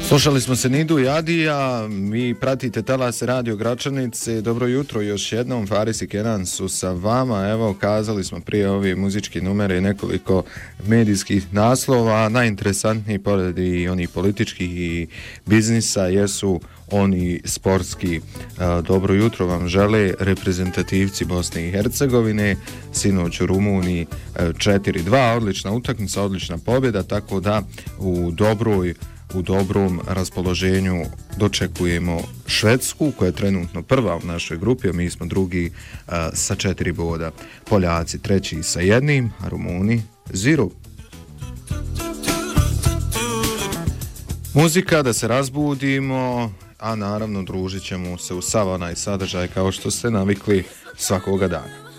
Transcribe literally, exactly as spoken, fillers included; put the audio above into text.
Slušali smo se Nidu i Adija, vi pratite Talas Radio Gračanice, dobro jutro još jednom, Faris i Kenan su sa vama, evo kazali smo prije ovi muzički numere i nekoliko medijskih naslova, najinteresantniji pored i oni političkih i biznisa jesu oni sportski. Dobro jutro vam žele reprezentativci Bosne i Hercegovine, sinoć u Rumuniji četiri dva, odlična utakmica, odlična pobjeda, tako da u dobroj u dobrom raspoloženju dočekujemo Švedsku, koja je trenutno prva u našoj grupi, a mi smo drugi uh, sa četiri boda. Poljaci treći sa jednim, a Rumuni zero. Muzika da se razbudimo, a naravno družit ćemo se u sav onaj sadržaj kao što ste navikli svakoga dana.